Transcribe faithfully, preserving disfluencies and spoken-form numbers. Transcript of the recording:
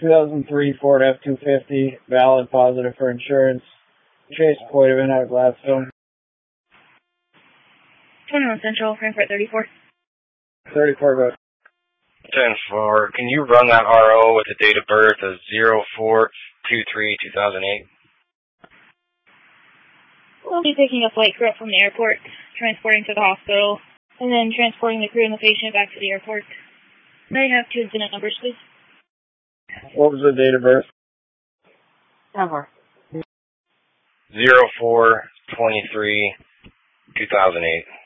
two thousand three Ford F two fifty, valid, positive for insurance. Chase Poitevin out of Gladstone. twenty-one Central, Frankfurt thirty-four. thirty-four, go. ten four, can you run that R O with the date of birth of zero four two three two thousand eight? We'll be taking a flight crew up from the airport, transporting to the hospital, and then transporting the crew and the patient back to the airport. May I have two incident numbers, please? What was the date of birth? ten four. zero four twenty-three two thousand eight.